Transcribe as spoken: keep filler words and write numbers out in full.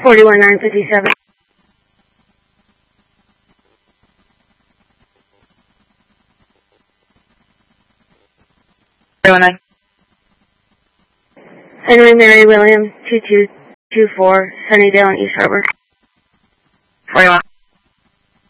forty-one nine fifty-seven. forty-one nine. Henry Mary William, two two two four, Sunnydale and East Harbor. forty-one.